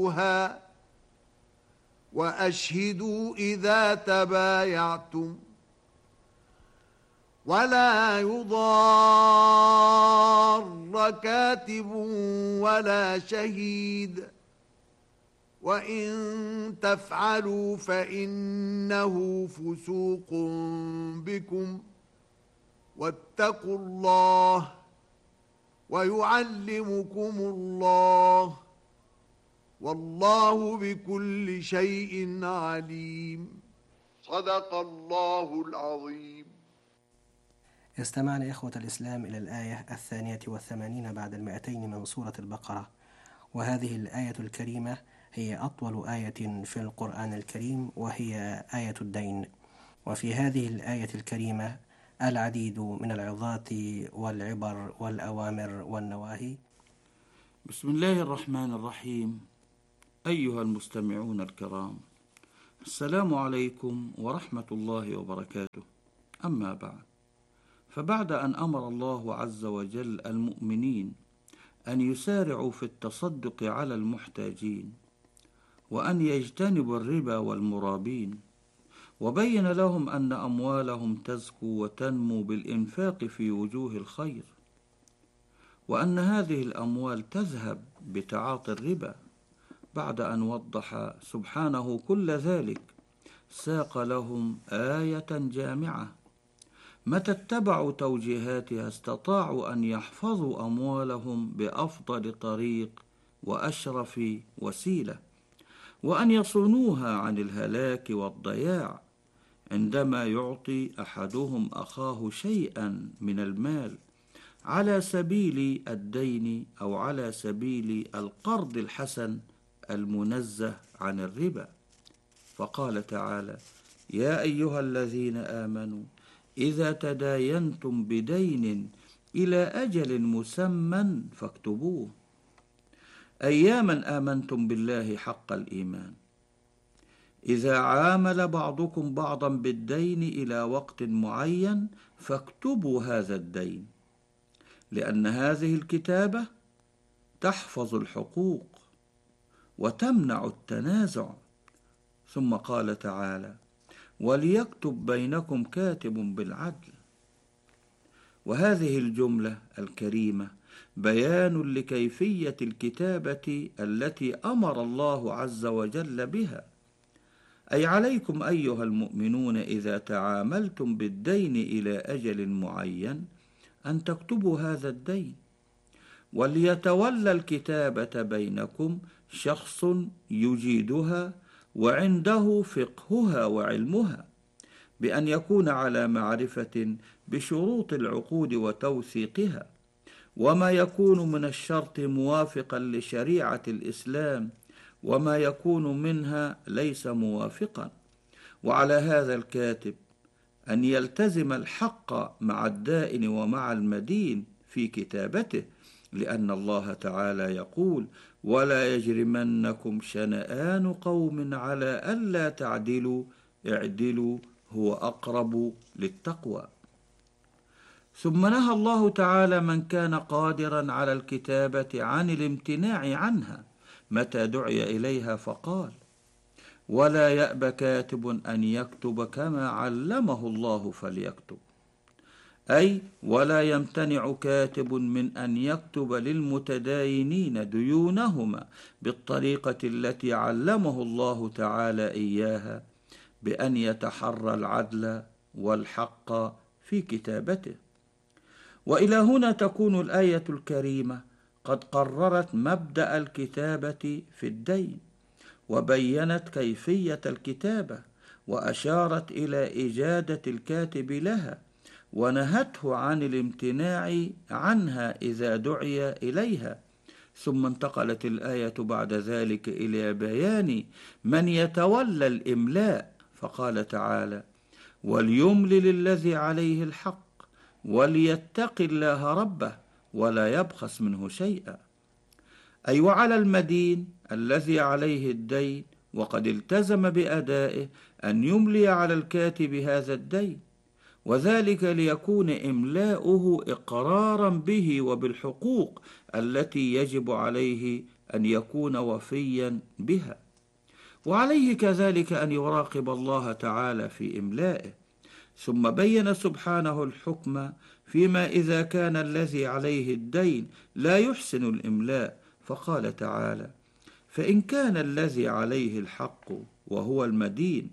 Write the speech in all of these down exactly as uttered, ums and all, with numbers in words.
وأشهدوا إذا تبايعتم ولا يضار كاتب ولا شهيد وإن تفعلوا فإنه فسوق بكم واتقوا الله ويعلمكم الله والله بكل شيء عليم. صدق الله العظيم. استمعنا إخوة الإسلام إلى الآية الثانية والثمانين بعد المئتين من سورة البقرة، وهذه الآية الكريمة هي أطول آية في القرآن الكريم، وهي آية الدين. وفي هذه الآية الكريمة العديد من العظات والعبر والأوامر والنواهي. بسم الله الرحمن الرحيم. أيها المستمعون الكرام، السلام عليكم ورحمة الله وبركاته. أما بعد، فبعد أن أمر الله عز وجل المؤمنين أن يسارعوا في التصدق على المحتاجين وأن يجتنبوا الربا والمرابين، وبين لهم أن أموالهم تزكو وتنمو بالإنفاق في وجوه الخير، وأن هذه الأموال تذهب بتعاطي الربا، بعد أن وضح سبحانه كل ذلك ساق لهم آية جامعة متى اتبعوا توجيهاتها استطاعوا أن يحفظوا أموالهم بأفضل طريق وأشرف وسيلة، وأن يصونوها عن الهلاك والضياع عندما يعطي أحدهم أخاه شيئا من المال على سبيل الدين أو على سبيل القرض الحسن المنزه عن الربا. فقال تعالى: يا أيها الذين آمنوا إذا تداينتم بدين إلى أجل مسمى فاكتبوه، أياما آمنتم بالله حق الإيمان، إذا عامل بعضكم بعضا بالدين إلى وقت معين فاكتبوا هذا الدين، لأن هذه الكتابة تحفظ الحقوق وتمنع التنازع. ثم قال تعالى: وليكتب بينكم كاتب بالعدل. وهذه الجملة الكريمة بيان لكيفية الكتابة التي أمر الله عز وجل بها، أي عليكم أيها المؤمنون إذا تعاملتم بالدين إلى أجل معين أن تكتبوا هذا الدين، وليتولى الكتابة بينكم شخص يجيدها وعنده فقهها وعلمها، بأن يكون على معرفة بشروط العقود وتوثيقها، وما يكون من الشرط موافقا لشريعة الإسلام وما يكون منها ليس موافقا. وعلى هذا الكاتب أن يلتزم الحق مع الدائن ومع المدين في كتابته، لأن الله تعالى يقول: ولا يجرمنكم شنآن قوم على ألا تعدلوا اعدلوا هو أقرب للتقوى. ثم نهى الله تعالى من كان قادرا على الكتابة عن الامتناع عنها متى دعي إليها، فقال: ولا يأبى كاتب أن يكتب كما علمه الله فليكتب، أي ولا يمتنع كاتب من أن يكتب للمتداينين ديونهما بالطريقة التي علمه الله تعالى إياها، بأن يتحرى العدل والحق في كتابته. وإلى هنا تكون الآية الكريمة قد قررت مبدأ الكتابة في الدين، وبينت كيفية الكتابة، وأشارت إلى إجادة الكاتب لها، ونهته عن الامتناع عنها إذا دعي إليها. ثم انتقلت الآية بعد ذلك إلى بيان من يتولى الإملاء، فقال تعالى: وليملل الذي عليه الحق وليتق الله ربه ولا يبخس منه شيئا، أي وعلى المدين الذي عليه الدين وقد التزم بأدائه أن يملي على الكاتب هذا الدين، وذلك ليكون إملاؤه إقرارا به وبالحقوق التي يجب عليه أن يكون وفيا بها، وعليه كذلك أن يراقب الله تعالى في إملائه. ثم بين سبحانه الحكم فيما إذا كان الذي عليه الدين لا يحسن الإملاء، فقال تعالى: فإن كان الذي عليه الحق وهو المدين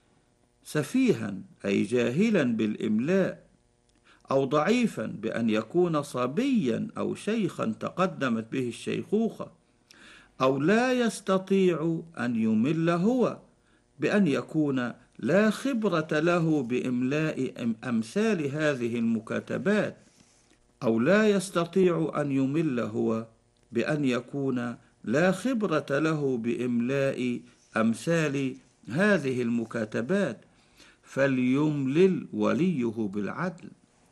سفيها أي جاهلا بالإملاء، أو ضعيفا بأن يكون صبيا أو شيخا تقدمت به الشيخوخة، أو لا يستطيع أن يمل هو بأن يكون لا خبرة له بإملاء أمثال هذه المكاتبات، أو لا يستطيع أن يمل هو بأن يكون لا خبرة له بإملاء أمثال هذه المكاتبات، فليملل وليه بالعدل،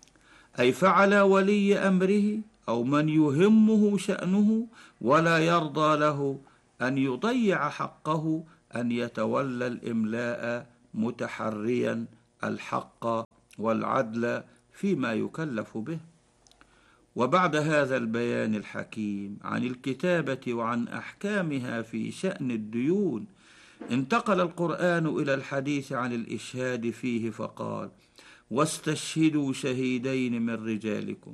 أي فعلى ولي أمره أو من يهمه شأنه ولا يرضى له أن يضيع حقه أن يتولى الإملاء متحريا الحق والعدل فيما يكلف به. وبعد هذا البيان الحكيم عن الكتابة وعن أحكامها في شأن الديون، انتقل القرآن إلى الحديث عن الإشهاد فيه فقال: واستشهدوا شهيدين من رجالكم،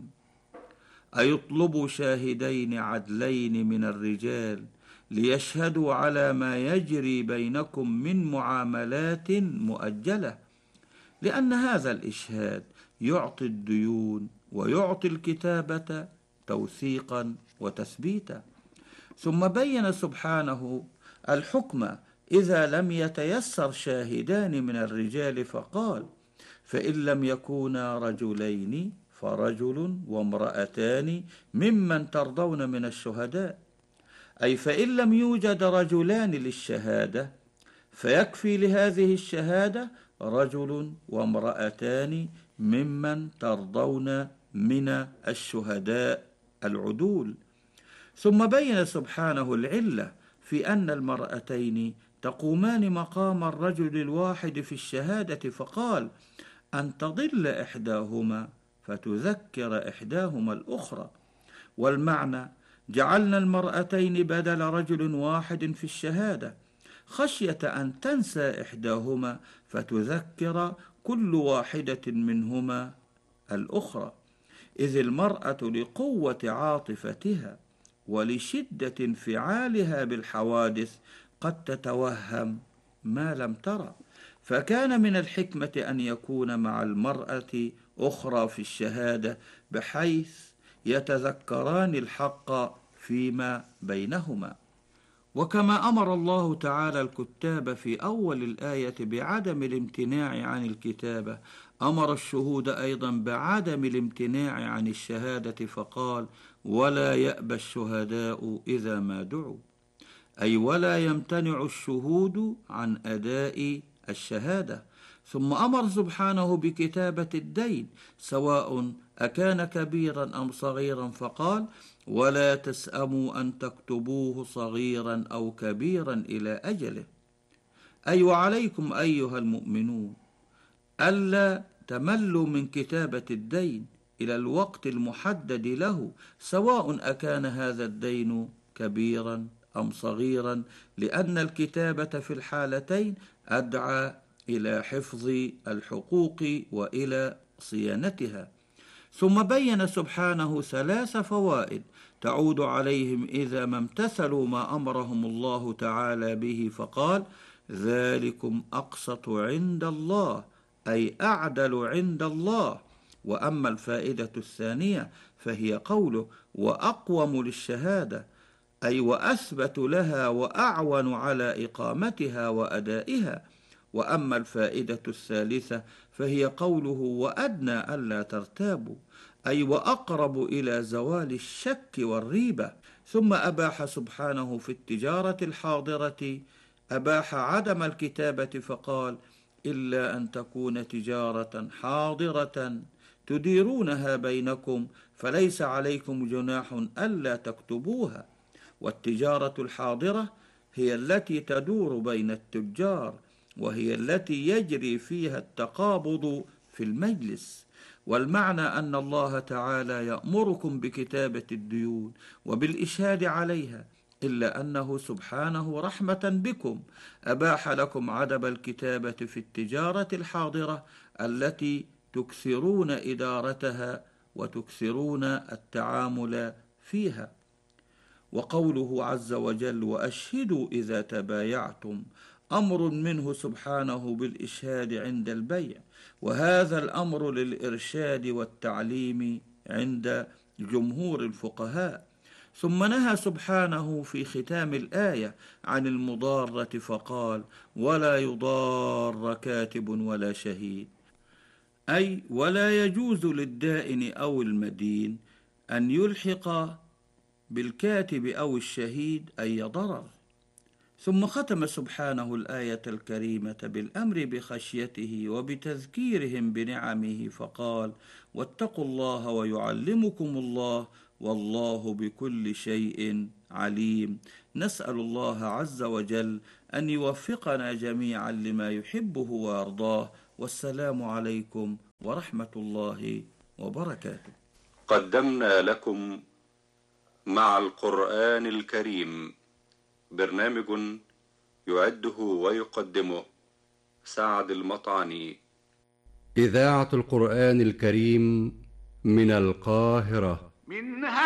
أي اطلبوا شاهدين عدلين من الرجال ليشهدوا على ما يجري بينكم من معاملات مؤجلة، لأن هذا الإشهاد يعطي الديون ويعطي الكتابة توثيقا وتثبيتا. ثم بين سبحانه الحكم إذا لم يتيسر شاهدان من الرجال، فقال: فإن لم يكونا رجلين فرجل وامرأتان ممن ترضون من الشهداء، أي فإن لم يوجد رجلان للشهادة فيكفي لهذه الشهادة رجل وامرأتان ممن ترضون من الشهداء العدول. ثم بين سبحانه العلة في أن المرأتين تقومان مقام الرجل الواحد في الشهادة، فقال: أن تضل إحداهما فتذكر إحداهما الأخرى. والمعنى: جعلنا المرأتين بدل رجل واحد في الشهادة خشية أن تنسى إحداهما فتذكر كل واحدة منهما الأخرى، إذ المرأة لقوة عاطفتها ولشدة انفعالها بالحوادث قد تتوهم ما لم ترى، فكان من الحكمة أن يكون مع المرأة أخرى في الشهادة بحيث يتذكران الحق فيما بينهما. وكما أمر الله تعالى الكتاب في أول الآية بعدم الامتناع عن الكتابة، أمر الشهود أيضا بعدم الامتناع عن الشهادة، فقال: ولا يأبى الشهداء إذا ما دعوا، أي ولا يمتنع الشهود عن أداء الشهادة. ثم أمر سبحانه بكتابة الدين سواء أكان كبيرا أم صغيرا، فقال: ولا تسأموا أن تكتبوه صغيرا أو كبيرا إلى أجله، أي وعليكم أيها المؤمنون ألا تملوا من كتابة الدين إلى الوقت المحدد له، سواء أكان هذا الدين كبيرا أم صغيرا، لأن الكتابة في الحالتين أدعى إلى حفظ الحقوق وإلى صيانتها. ثم بين سبحانه ثلاث فوائد تعود عليهم إذا ما امتثلوا ما أمرهم الله تعالى به، فقال: ذلكم أقسط عند الله، أي أعدل عند الله. وأما الفائدة الثانية فهي قوله: وأقوم للشهادة، أي وأثبت لها وأعون على إقامتها وأدائها. وأما الفائدة الثالثة فهي قوله: وأدنى ألا ترتابوا، أي وأقرب إلى زوال الشك والريبة. ثم أباح سبحانه في التجارة الحاضرة أباح عدم الكتابة، فقال: إلا أن تكون تجارة حاضرة تديرونها بينكم فليس عليكم جناح ألا تكتبوها. والتجارة الحاضرة هي التي تدور بين التجار، وهي التي يجري فيها التقابض في المجلس. والمعنى أن الله تعالى يأمركم بكتابة الديون وبالإشهاد عليها إلا أنه سبحانه رحمة بكم أباح لكم عدم الكتابة في التجارة الحاضرة التي تكثرون إدارتها وتكثرون التعامل فيها. وقوله عز وجل: وأشهدوا إذا تبايعتم، أمر منه سبحانه بالإشهاد عند البيع، وهذا الأمر للإرشاد والتعليم عند جمهور الفقهاء. ثم نهى سبحانه في ختام الآية عن المضارة فقال: ولا يضار كاتب ولا شهيد، أي ولا يجوز للدائن أو المدين أن يلحق بالكاتب أو الشهيد أي ضرر. ثم ختم سبحانه الآية الكريمة بالأمر بخشيته وبتذكيرهم بنعمه فقال: واتقوا الله ويعلمكم الله والله بكل شيء عليم. نسأل الله عز وجل أن يوفقنا جميعا لما يحبه ويرضاه، والسلام عليكم ورحمة الله وبركاته. قدمنا لكم مع القرآن الكريم برنامج يعده ويقدمه سعد المطعني. إذاعة القرآن الكريم من القاهرة. منها